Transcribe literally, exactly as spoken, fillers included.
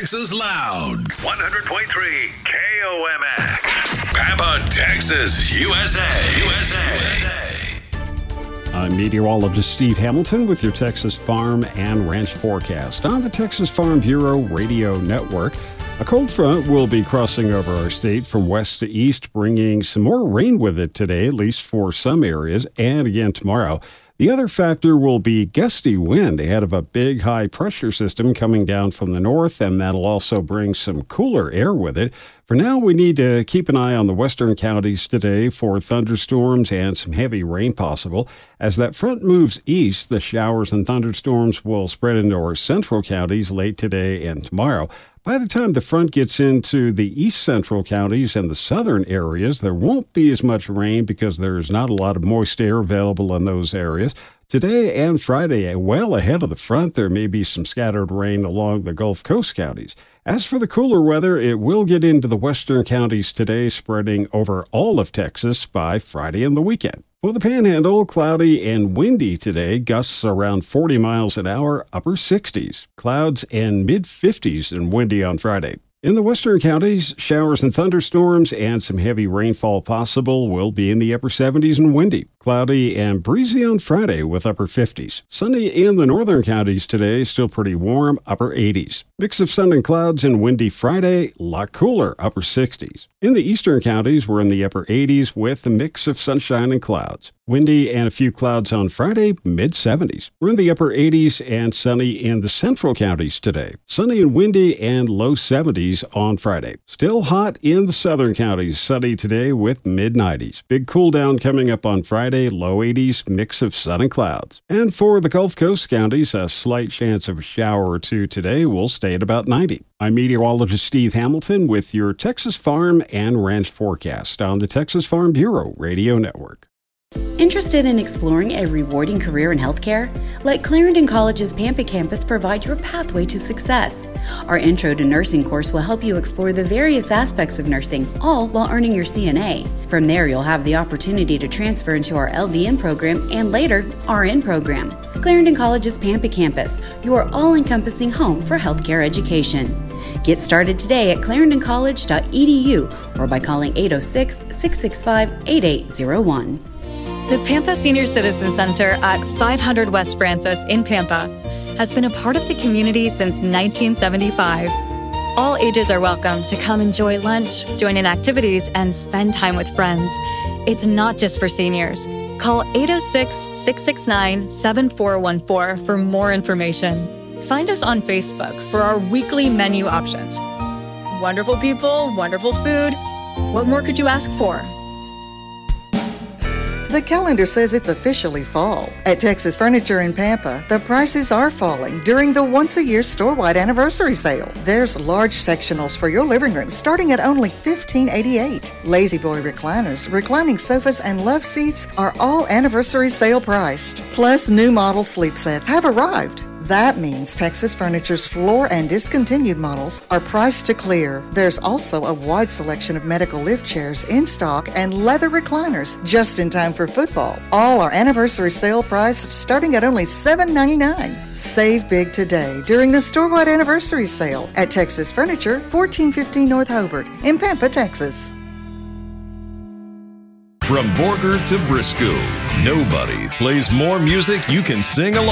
Texas Loud. one hundred point three K O M X. Pampa, Texas, U S A. U S A. I'm meteorologist Steve Hamilton with your Texas Farm and Ranch forecast on the Texas Farm Bureau Radio Network. A cold front will be crossing over our state from west to east, bringing some more rain with it today, at least for some areas, and again tomorrow. The other factor will be gusty wind ahead of a big high pressure system coming down from the north, and that'll also bring some cooler air with it. For now, we need to keep an eye on the western counties today for thunderstorms and some heavy rain possible. As that front moves east, the showers and thunderstorms will spread into our central counties late today and tomorrow. By the time the front gets into the east central counties and the southern areas, there won't be as much rain because there's not a lot of moist air available in those areas. Today and Friday, well ahead of the front, there may be some scattered rain along the Gulf Coast counties. As for the cooler weather, it will get into the western counties today, spreading over all of Texas by Friday and the weekend. For the Panhandle, cloudy and windy today, gusts around forty miles an hour, upper sixties. Clouds and mid-fifties and windy on Friday. In the western counties, showers and thunderstorms and some heavy rainfall possible will be in the upper seventies and windy. Cloudy and breezy on Friday with upper fifties. Sunny in the northern counties today, still pretty warm, upper eighties. Mix of sun and clouds and windy Friday, a lot cooler, upper sixties. In the eastern counties, we're in the upper eighties with a mix of sunshine and clouds. Windy and a few clouds on Friday, mid-seventies. We're in the upper eighties and sunny in the central counties today. Sunny and windy and low seventies on Friday. Still hot in the southern counties. Sunny today with mid-nineties. Big cool down coming up on Friday, low eighties, mix of sun and clouds. And for the Gulf Coast counties, a slight chance of a shower or two today will stay at about ninety. I'm meteorologist Steve Hamilton with your Texas Farm and Ranch forecast on the Texas Farm Bureau Radio Network. Interested in exploring a rewarding career in healthcare? Let Clarendon College's Pampa campus provide your pathway to success. Our Intro to Nursing course will help you explore the various aspects of nursing, all while earning your C N A. From there, you'll have the opportunity to transfer into our L V N program and later R N program. Clarendon College's Pampa campus, your all-encompassing home for healthcare education. Get started today at clarendon college dot e d u or by calling eight oh six, six six five, eight eight oh one. The Pampa Senior Citizen Center at five hundred West Francis in Pampa has been a part of the community since nineteen seventy-five. All ages are welcome to come enjoy lunch, join in activities, and spend time with friends. It's not just for seniors. Call eight oh six, six six nine, seven four one four for more information. Find us on Facebook for our weekly menu options. Wonderful people, wonderful food. What more could you ask for? The calendar says it's officially fall. At Texas Furniture in Pampa, the prices are falling during the once-a-year store-wide anniversary sale. There's large sectionals for your living room starting at only fifteen eighty-eight. Lazy Boy recliners, reclining sofas, and love seats are all anniversary sale priced. Plus, new model sleep sets have arrived. That means Texas Furniture's floor and discontinued models are priced to clear. There's also a wide selection of medical lift chairs in stock and leather recliners just in time for football. All are anniversary sale price starting at only seven ninety-nine. Save big today during the store-wide anniversary sale at Texas Furniture, fourteen fifteen North Hobart in Pampa, Texas. From Borger to Briscoe, nobody plays more music you can sing along.